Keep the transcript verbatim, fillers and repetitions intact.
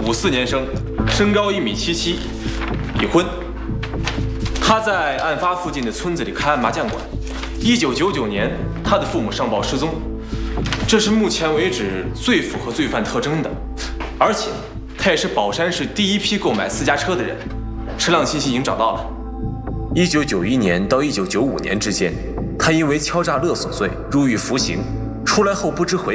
五四年生，身高一米七七，已婚。他在案发附近的村子里开麻将馆。一九九九年，他的父母上报失踪，这是目前为止最符合罪犯特征的，而且他也是宝山市第一批购买私家车的人。车辆信息已经找到了。一九九一年到一九九五年之间，他因为敲诈勒索罪入狱服刑，出来后不知悔。